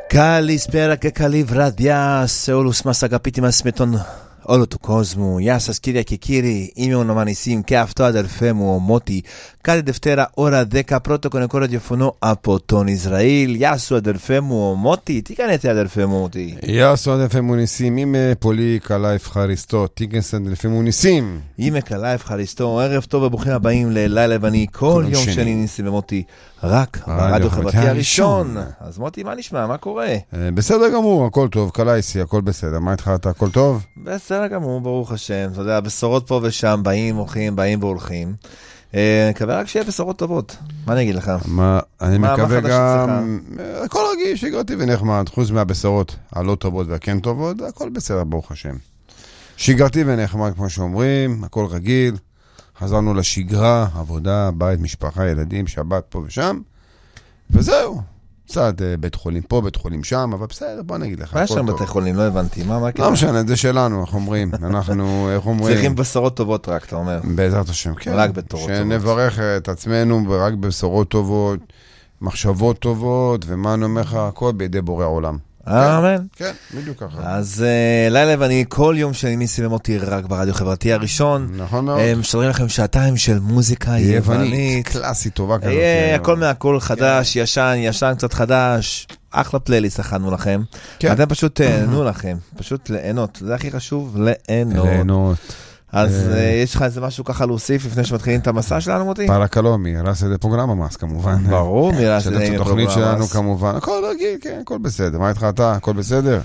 Kalispera che kalivradia, Seolus masagapitimas smeton Olotu Cosmo, Yasas Kiria Kikiri, Ime Onomanisim, che afto adelfemu moti, Kali Deftera ora deca proto con il coro di fono Apoton Israel, Yasu adelfemu moti, Ticanete adelfemu moti. Yasu adelfemu nisim, Ime Poli Kalaif Haristo, Ticanete adelfemu nisim. Ime Kalaif Haristo, ערב טוב וברוכים הבאים ללילה לבני, כל יום שני ניסים ומותי, רק ברדיו חברתי הראשון. אז מוטי, מה נשמע? מה קורה? בסדר גמור, הכל טוב, קלייסי, הכל בסדר. מה איתך אתה? הכל טוב? בסדר גמור, ברוך השם. אתה יודע, בשורות פה ושם, באים, הולכים, באים והולכים. מקווה רק שיהיה בשורות טובות. מה אני אגיד לך? אני מקווה גם... הכל רגיש, שגרתי ונחמד, חוץ מהבשורות הלא טובות והכן טובות, הכל בסדר, ברוך השם. שגרתי ונחמד, כמו שאומרים, הכל רגיל. חזרנו לשגרה, עבודה, בית, משפחה, ילדים, שבת פה ושם, וזהו. קצת בית חולים פה, בית חולים שם, אבל בסדר, בוא נגיד לך. מה יש שם בתי חולים? לא הבנתי. מה לא משנה, זה שלנו, איך אומרים. אנחנו, איך אומרים? צריכים בשורות טובות רק, אתה אומר. בעזרת השם, כן. רק בתורות טובות. שנברך את עצמנו רק בשורות טובות, מחשבות טובות, ומה אני אומר לך, הכל בידי בורא עולם. אמן. כן, בדיוק ככה. אז לילה ואני כל יום שאני ניסי ומותי רק ברדיו חברתי הראשון. נכון מאוד. משדרים לכם שעתיים של מוזיקה יוונית. קלאסית טובה כזאת. הכל מהכל חדש, ישן קצת חדש. אחלה פלייליסט הכנו לכם. אתם פשוט תהנו לכם. פשוט ליהנות. זה הכי חשוב, ליהנות. אז יש לך איזה משהו ככה להוסיף לפני שמתחילים את המסע שלנו, מותי? פרקלומי, ירס את הפרוגרמה מס, כמובן. ברור, ירס את התוכנית שלנו, כמובן. הכל רגיל, כן, הכל בסדר. מה איתך אתה? הכל בסדר?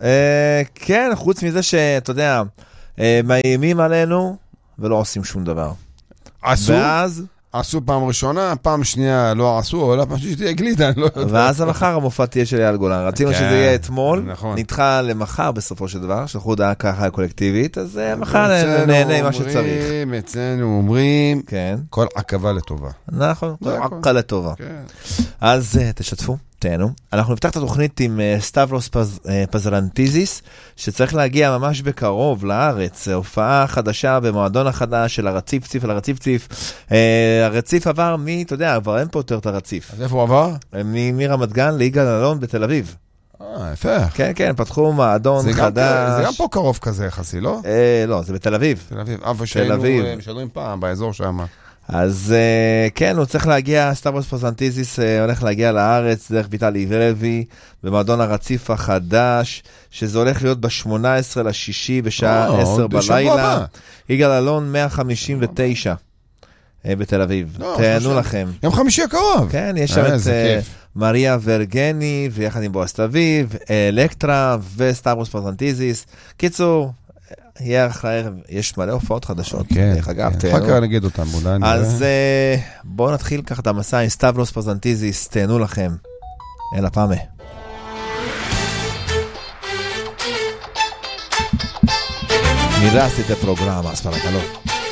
כן, חוץ מזה שאתה יודע, מאיימים עלינו ולא עושים שום דבר. עשו? ואז... עשו פעם ראשונה, פעם שנייה לא עשו, אלא פשוט שתהיה גלידה, אני לא יודע. ואז המחר המופע תהיה של אייל גולן. רצינו שזה יהיה אתמול, נדחה למחר בסופו של דבר, שלחו דעה ככה קולקטיבית, אז מחר נהנה מה שצריך. אצלנו אומרים, כל עקבה לטובה. נכון, כל עקבה לטובה. אז תשתפו. תהנו. אנחנו נפתח את התוכנית עם סטברוס פזרנטיזיס, שצריך להגיע ממש בקרוב לארץ. הופעה חדשה במועדון החדש של הרציף ציף. הרציף עבר אתה יודע, כבר אין פה יותר את הרציף. אז איפה הוא עבר? מרמת גן ליגאל אלון בתל אביב. יפה. כן, פתחו מועדון חדש. זה גם פה קרוב כזה יחסי, לא? לא, זה בתל אביב. תל אביב, אף שהיינו משדרים פעם באזור שם. אז כן, הוא צריך להגיע, סטברוס פרזנטיזיס הולך להגיע לארץ דרך ויטלי ולוי, במועדון הרציף החדש, שזה הולך להיות ב-18 לשישי בשעה 10 בלילה. יגאל אלון 159 בתל אביב. תהנו לכם. יום חמישי הקרוב. כן, יש שם את מריה ורגני, ויחד עם בועז אביב, אלקטרה וסטברוס פרזנטיזיס. קיצור, יהיה אחרי הערב, יש מלא הופעות חדשות. אחר כך נגיד אותם. אז בואו נתחיל ככה את המסע עם סטברוס פרזנטיזיס, תהנו לכם. אלה פעמה. Miraste este programa, para calor.